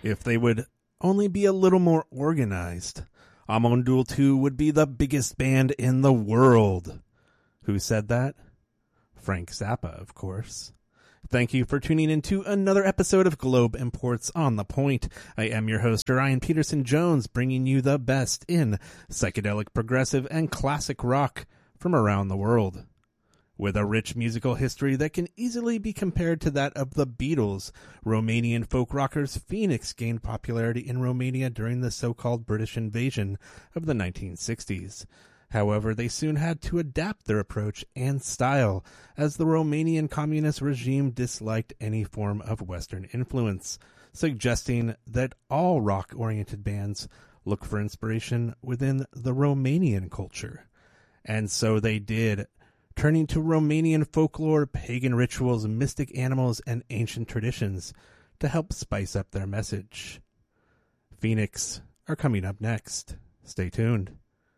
If they would only be a little more organized, Amon Düül 2 would be the biggest band in the world. Who said that? Frank Zappa, of course. Thank you for tuning in to another episode of Globe Imports on the Point. I am your host, Ryan Peterson Jones, bringing you the best in psychedelic, progressive, and classic rock from around the world. With a rich musical history that can easily be compared to that of the Beatles, Romanian folk rockers Phoenix gained popularity in Romania during the so-called British invasion of the 1960s. However, they soon had to adapt their approach and style, as the Romanian communist regime disliked any form of Western influence, suggesting that all rock-oriented bands look for inspiration within the Romanian culture. And so they did, turning to Romanian folklore, pagan rituals, mystic animals, and ancient traditions to help spice up their message. Phoenix are coming up next. Stay tuned.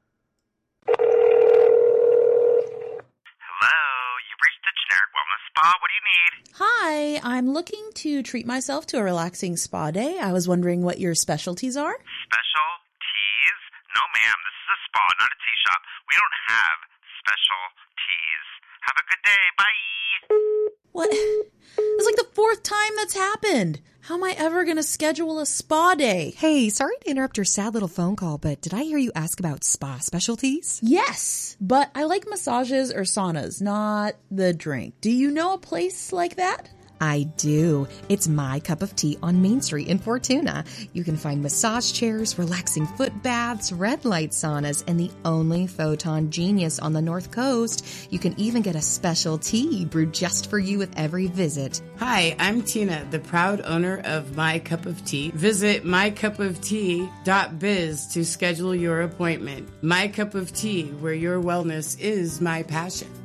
What do you need? Hi, I'm looking to treat myself to a relaxing spa day. I was wondering what your specialties are. Specialties? No, ma'am. This is a spa, not a tea shop. We don't have specialties. Have a good day. Bye. What? It's like the fourth time that's happened. How am I ever going to schedule a spa day? Hey, sorry to interrupt your sad little phone call, but did I hear you ask about spa specialties? Yes, but I like massages or saunas, not the drink. Do you know a place like that? I do. It's My Cup of Tea on Main Street in Fortuna. You can find massage chairs, relaxing foot baths, red light saunas, and the only Photon Genius on the North Coast. You can even get a special tea brewed just for you with every visit. Hi, I'm Tina, the proud owner of My Cup of Tea. Visit mycupoftea.biz to schedule your appointment. My Cup of Tea, where your wellness is my passion.